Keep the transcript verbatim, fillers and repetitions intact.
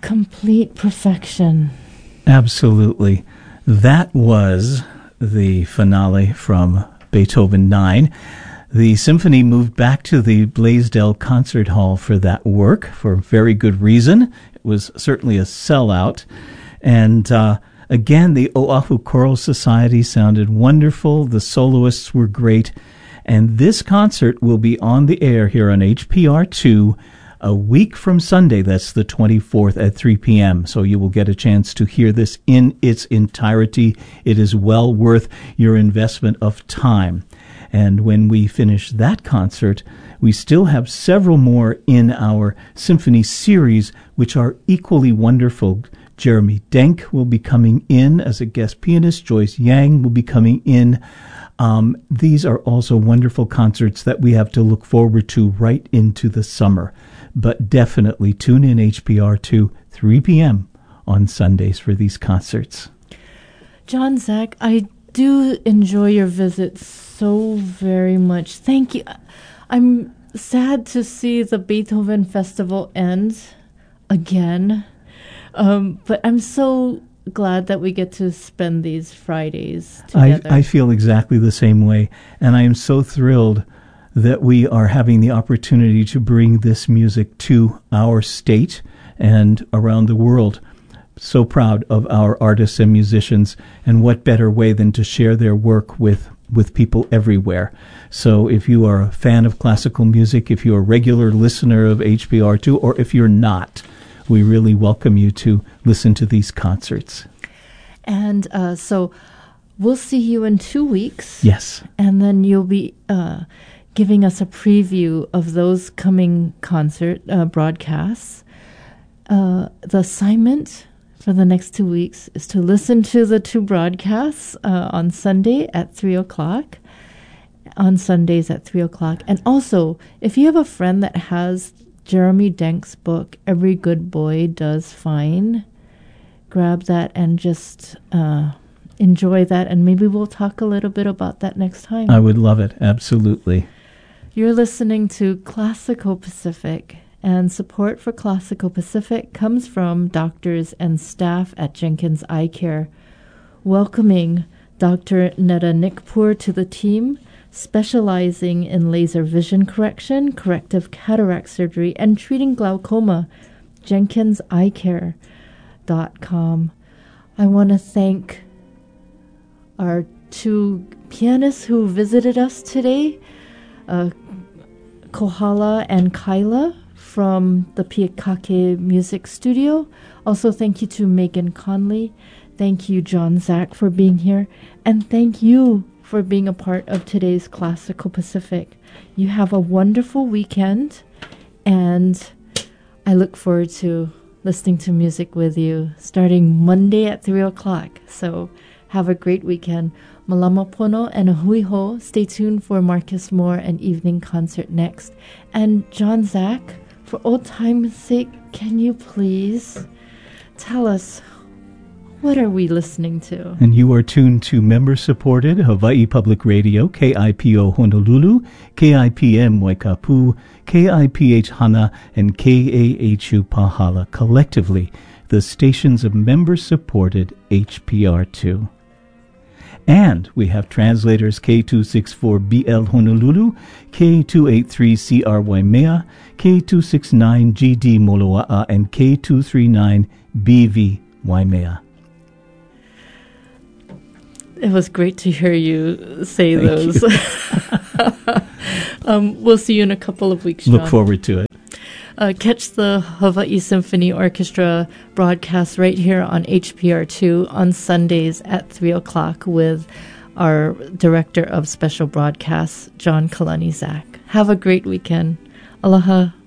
complete perfection. Absolutely. That was the finale from Beethoven nine. The symphony moved back to the Blaisdell Concert Hall for that work for very good reason. It was certainly a sellout. And uh, again, the Oahu Choral Society sounded wonderful. The soloists were great. And this concert will be on the air here on H P R two a week from Sunday. That's the twenty-fourth at three p.m. So you will get a chance to hear this in its entirety. It is well worth your investment of time. And when we finish that concert, we still have several more in our symphony series, which are equally wonderful. Jeremy Denk will be coming in as a guest pianist. Joyce Yang will be coming in. Um, these are also wonderful concerts that we have to look forward to right into the summer. But definitely tune in H P R two, three p.m. on Sundays for these concerts. John Zach, I do enjoy your visits so very much. Thank you. I'm sad to see the Beethoven Festival end again, um, but I'm so glad that we get to spend these Fridays together. I, I feel exactly the same way, and I am so thrilled that we are having the opportunity to bring this music to our state and around the world. So proud of our artists and musicians, and what better way than to share their work with, with people everywhere. So if you are a fan of classical music, if you're a regular listener of H P R two, or if you're not, we really welcome you to listen to these concerts. And uh, so we'll see you in two weeks. Yes. And then you'll be uh, giving us a preview of those coming concert uh, broadcasts. Uh, the assignment for the next two weeks is to listen to the two broadcasts uh, on Sunday at three o'clock, on Sundays at three o'clock. And also, if you have a friend that has Jeremy Denk's book, Every Good Boy Does Fine, grab that and just uh, enjoy that. And maybe we'll talk a little bit about that next time. I would love it. Absolutely. You're listening to Classical Pacific, and support for Classical Pacific comes from doctors and staff at Jenkins Eye Care, welcoming Doctor Neda Nikpur to the team, specializing in laser vision correction, corrective cataract surgery, and treating glaucoma. jenkins eye care dot com. I want to thank our two pianists who visited us today, uh, Kohala and Kyla from the Piakake Music Studio. Also, thank you to Megan Conley. Thank you, John Zach, for being here. And thank you for being a part of today's Classical Pacific. You have a wonderful weekend, and I look forward to listening to music with you starting Monday at three o'clock. So have a great weekend. Malama Pono and Ahui Ho. Stay tuned for Marcus Moore and Evening Concert next. And John Zach, for old time's sake, can you please tell us, what are we listening to? And you are tuned to member-supported Hawaii Public Radio, K I P O Honolulu, K I P M Waikapu, K I P H Hana, and K A H U Pahala, collectively the stations of member-supported H P R two. And we have translators K two sixty-four B L Honolulu, K two eighty-three C R Waimea, K two sixty-nine G D Moloa'a, and K two thirty-nine B V Waimea. It was great to hear you say Thank those. You. um, we'll see you in a couple of weeks, John. Look forward to it. Uh, catch the Hawaii Symphony Orchestra broadcast right here on H P R two on Sundays at three o'clock with our Director of Special Broadcasts, John Kalani Zach. Have a great weekend. Aloha.